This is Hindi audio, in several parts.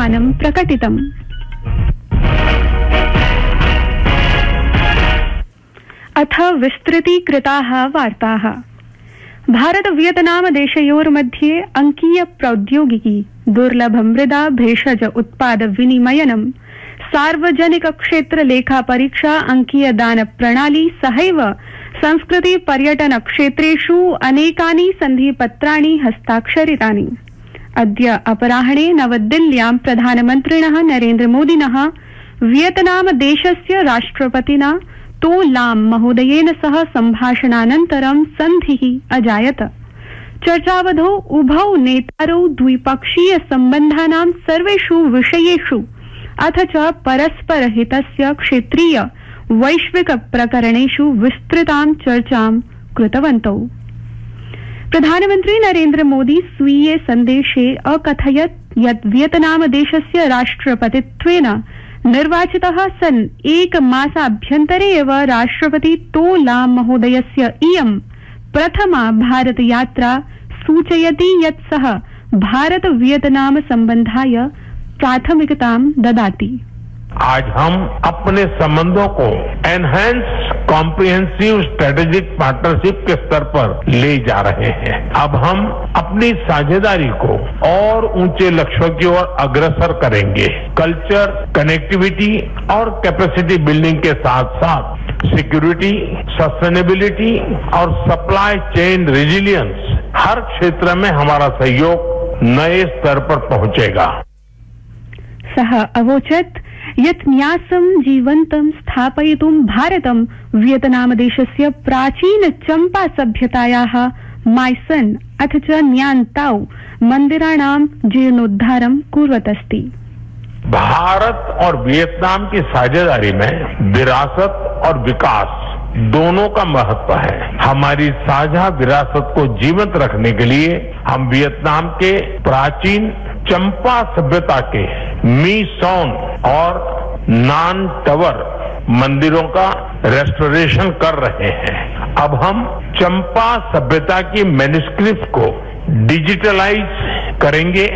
अनुमानं प्रकटितम्। अथ विस्तृतीकृताः वार्ताः। भारत वियतनाम देशयोर्मध्ये अंकीय प्रौद्योगिकी, दुर्लभ मृदा भेषज उत्पाद विनिमयनं, सार्वजनिक क्षेत्र लेखा परीक्षा, अंकीय दान प्रणाली सहैव संस्कृति पर्यटन क्षेत्रेषु अनेकानि सन्धिपत्राणि हस्ताक्षरितानि। अद्य अपराह्णे नवदिल्ल्यां प्रधानमन्त्रिणः नरेन्द्रमोदिनः वियतनाम देशस्य राष्ट्रपतिना तो लाम महोदयेन सह सम्भाषणानन्तरं सन्धिः अजायत। चर्चावधौ उभौ नेतारौ द्विपक्षीय सम्बन्धानां सर्वेषु विषयेषु अथ च परस्पर हितस्य क्षेत्रीय वैश्विक प्रकरणेषु विस्तृतां चर्चां कृतवन्तौ। प्रधानमन्त्री नरेन्द्र मोदी स्वीये सन्देशे अकथयत् यत् वियतनाम देशस्य राष्ट्रपतित्वेन निर्वाचितः सन् एकमासाभ्यन्तरे एव राष्ट्रपति तो लाम महोदयस्य इयं प्रथमा भारत यात्रा सूचयति यत् सः भारत वियतनाम संबंधाय प्राथमिकतां ददाति। आज हम अपने संबंधों को एनहांस कॉम्प्रिहेंसिव स्ट्रेटेजिक पार्टनरशिप के स्तर पर ले जा रहे हैं। अब हम अपनी साझेदारी को और ऊंचे लक्ष्यों की ओर अग्रसर करेंगे। कल्चर, कनेक्टिविटी और कैपेसिटी बिल्डिंग के साथ साथ सिक्योरिटी, सस्टेनेबिलिटी और सप्लाई चेन रेजिलियंस हर क्षेत्र में हमारा सहयोग नए स्तर पर पहुंचेगा। सः अवोचत् यत् न्यासं जीवन्तं स्थापयितुं भारतं वियतनाम देशस्य प्राचीन चंपा सभ्यतायाः माइसन अथ च न्यान ताऊ मंदिराणां जीर्णोद्धारं कुर्वत् अस्ति। भारत और वियतनाम की साझेदारी में विरासत और विकास दोनों का महत्व है। हमारी साझा विरासत को जीवंत रखने के लिए हम वियतनाम के प्राचीन चंपा सभ्यता के मी सॉन और नान टवर मंदिरों का रेस्टोरेशन कर रहे हैं। अब हम चंपा सभ्यता की मैन्युस्क्रिप्ट को डिजिटलाइज करेंगे।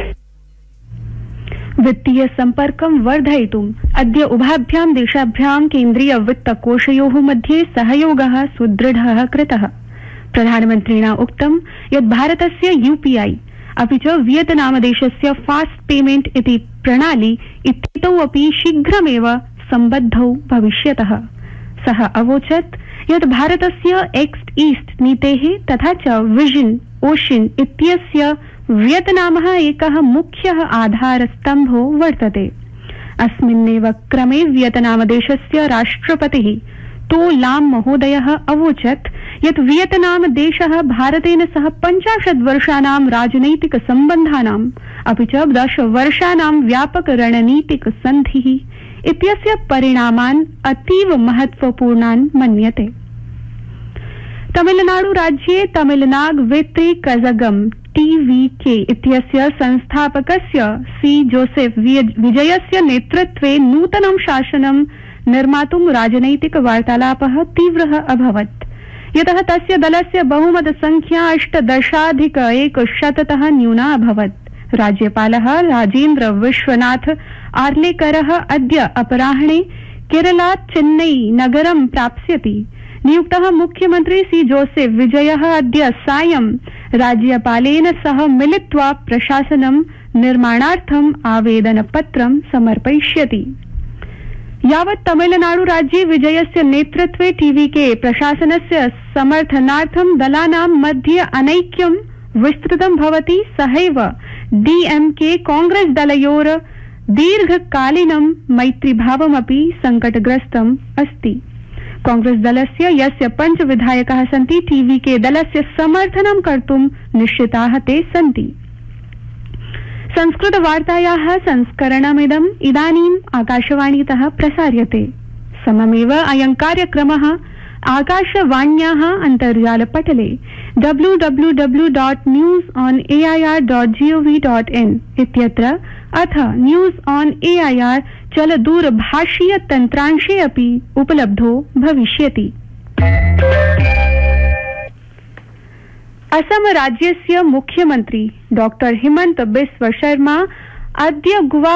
वित्तीय सम्पर्कं वर्धयितुम् अद्य उभाभ्यां देशाभ्यां केन्द्रीय वित्तकोषयोः मध्ये सहयोगः सुदृढः कृतः। प्रधानमन्त्रिणा उक्तं यत् भारतस्य यूपीआई अपि च वियतनाम देशस्य फास्ट पेमेंट इति प्रणाली इत्येतौ अपि शीघ्रमेव सम्बद्धौ भविष्यतः। सः अवोचत् यत् भारतस्य एक्ट ईस्ट नीतेः तथा च विजन ओशन इत्यस्य वियतनामः एकः मुख्यः आधारस्तम्भो वर्तते। अस्मिन्नेव क्रमे वियतनाम देशस्य राष्ट्रपतिः तो लाम महोदयः अवोचत् यत् वियतनाम देशः भारतेन सह 50 वर्षाणां राजनैतिक सम्बन्धानां अपि च 10 वर्षाणां व्यापक रणनीतिक सन्धिः इत्यस्य परिणामान् अतीव महत्वपूर्णान् मन्यते। तमिलनाडु राज्ये तमिलनाग वेत्रि कजगम टीवीके इत्यस्य संस्थापकस्य सी जोसेफ विजयस्य नेतृत्वे नूतनं शासनं निर्मातुं राजनैतिक वार्तालापः तीव्रः अभवत्, यतः तस्य दलस्य बहुमत संख्या 18,100 न्यूना अभवत्। राज्यपालः राजेन्द्र विश्वनाथ आर्लेकरः अद्य अपराह्णे केरलात् चेन्नई नगरं प्राप्स्यति। नियुक्तः मुख्यमन्त्री सी जोसेफ विजयः अद्य सायं राज्यपालेन सह मिलित्वा प्रशासनं निर्माणार्थम् आवेदनपत्रं समर्पयिष्यति। यावत् तमिलनाडु राज्ये विजयस्य नेतृत्वे टीवीके प्रशासनस्य समर्थनार्थं दलानां मध्ये अनैक्यं विस्तृतं भवति, सहैव डीएमके कांग्रेस दलयोर दीर्घकालीनं मैत्रीभावमपि संकटग्रस्तम् अस्ति। कांग्रेस दलस्य यस्य 5 विधायकाः सन्ति, टीवीके दलस्य समर्थनं कर्तुं निश्चिताः ते सन्ति। संस्कृत वार्तायाः संस्करणमिदम् इदानीम् आकाशवाणीतः प्रसार्यते। सममेव अयं कार्यक्रमः आकाशवाण्याः अन्तर्जालपटले www.newsonair.gov.in इत्यत्र अथ न्यूज ऑन एआईआर चलदूरभाषीय तन्त्रांशे अपि उपलब्धो भविष्यति। असम राज्यस्य मुख्यमन्त्री डॉ हिमंत बिस्व शर्मा अद्य